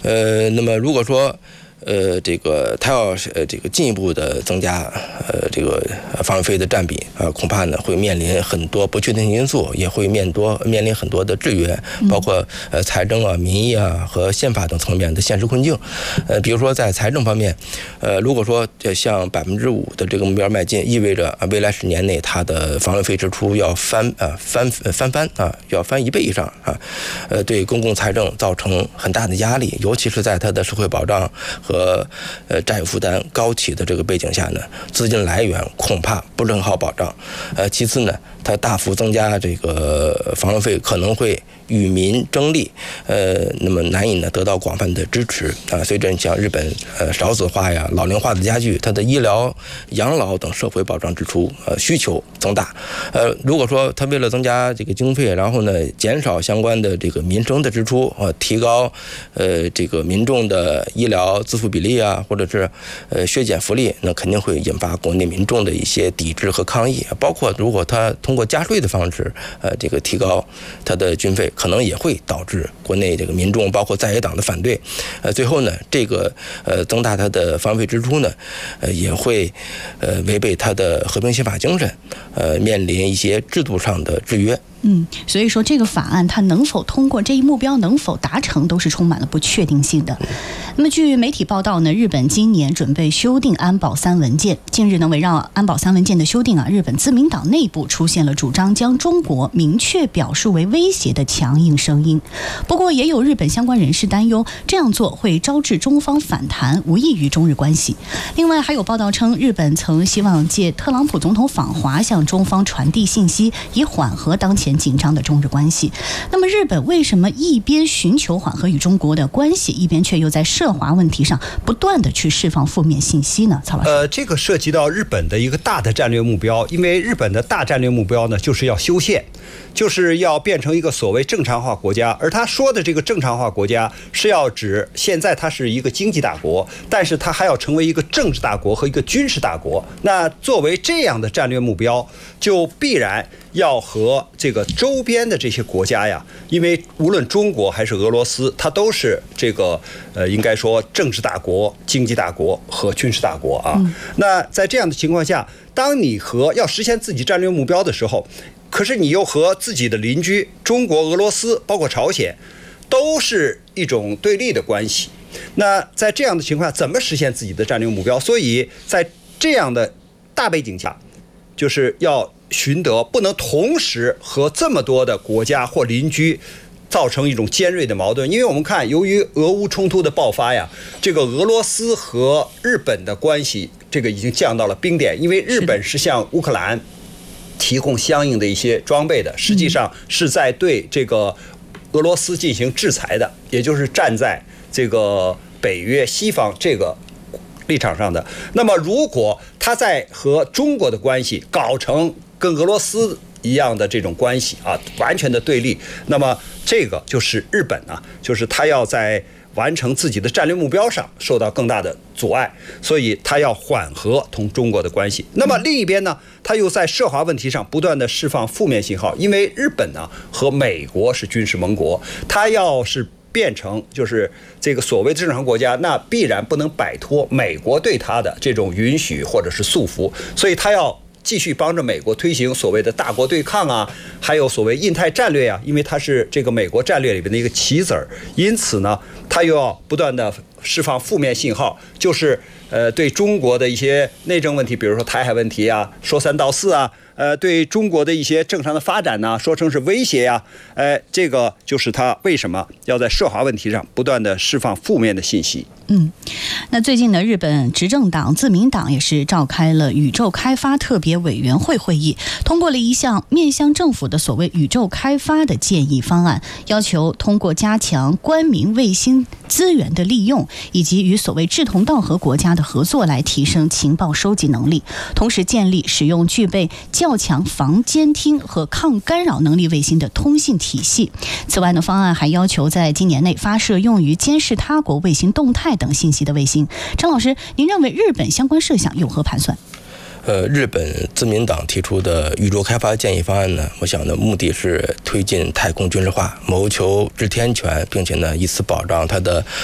那么如果说这个它要这个进一步的增加这个防卫费的占比恐怕呢会面临很多不确定性因素，也会面临很多的制约，包括财政啊、民意啊和宪法等层面的现实困境。比如说在财政方面，如果说向5%的这个目标迈进，意味着未来10年内它的防卫费支出要翻番要翻1倍以上对公共财政造成很大的压力，尤其是在它的社会保障和债务负担高企的这个背景下呢，资金来源恐怕不是很好保障。其次呢，它大幅增加这个防卫费可能会与民争利，那么难以呢得到广泛的支持随着像日本少子化呀、老龄化的加剧，它的医疗、养老等社会保障支出需求增大。如果说它为了增加这个经费，然后呢减少相关的这个民生的支出提高这个民众的医疗自付比例啊，或者是削减福利，那肯定会引发国内民众的一些抵制和抗议。包括如果它通过加税的方式这个提高它的军费，可能也会导致国内这个民众包括在野党的反对。最后呢，这个增大它的防卫费支出呢也会违背它的和平宪法精神，面临一些制度上的制约。 所以说这个法案它能否通过，这一目标能否达成，都是充满了不确定性的。那么据媒体报道呢，日本今年准备修订安保3文件。近日呢，围绕安保3文件的修订日本自民党内部出现了主张将中国明确表述为威胁的强硬声音。不过也有日本相关人士担忧，这样做会招致中方反弹，无益于中日关系。另外还有报道称，日本曾希望借特朗普总统访华向中方传递信息，以缓和当前紧张的中日关系。那么日本为什么一边寻求缓和与中国的关系，一边却又在涉华问题上不断的去释放负面信息呢？曹老师， 这个涉及到日本的一个大的战略目标，因为日本的大战略目标呢，就是要修宪，就是要变成一个所谓正常化国家。而他说的这个正常化国家，是要指现在它是一个经济大国，但是它还要成为一个政治大国和一个军事大国。那作为这样的战略目标，就必然要和这个周边的这些国家呀，因为无论中国还是俄罗斯，它都是这个应该说政治大国、经济大国和军事大国啊。那在这样的情况下，当你要实现自己战略目标的时候，可是你又和自己的邻居中国、俄罗斯，包括朝鲜，都是一种对立的关系。那在这样的情况下，怎么实现自己的战略目标？所以在这样的大背景下，就是要寻得不能同时和这么多的国家或邻居造成一种尖锐的矛盾。因为我们看，由于俄乌冲突的爆发呀，这个俄罗斯和日本的关系这个已经降到了冰点，因为日本是向乌克兰提供相应的一些装备的，实际上是在对这个俄罗斯进行制裁的，也就是站在这个北约西方这个立场上的。那么如果他在和中国的关系搞成跟俄罗斯一样的这种关系完全的对立，那么这个就是日本就是他要在完成自己的战略目标上受到更大的阻碍，所以他要缓和同中国的关系。那么另一边呢，他又在涉华问题上不断的释放负面信号，因为日本和美国是军事盟国，他要是变成就是这个所谓的正常国家，那必然不能摆脱美国对他的这种允许或者是束缚，所以他要继续帮着美国推行所谓的大国对抗还有所谓印太战略因为它是这个美国战略里边的一个棋子儿，因此呢，他又要不断的释放负面信号，就是对中国的一些内政问题，比如说台海问题说三道四对中国的一些正常的发展说成是威胁这个就是他为什么要在涉华问题上不断的释放负面的信息。 那最近呢，日本执政党自民党也是召开了宇宙开发特别委员会会议，通过了一项面向政府的所谓宇宙开发的建议方案，要求通过加强官民卫星资源的利用，以及与所谓志同道合国家的合作，来提升情报收集能力，同时建立使用具备较强防监听和抗干扰能力卫星的通信体系。此外呢，方案还要求在今年内发射用于监视他国卫星动态等信息的卫星。张老师，您认为日本相关设想有何盘算？ 日本自民党提出的宇宙开发建议方案呢，我想呢，目的是推进太空军事化，谋求制天权，并且呢，以此保障它的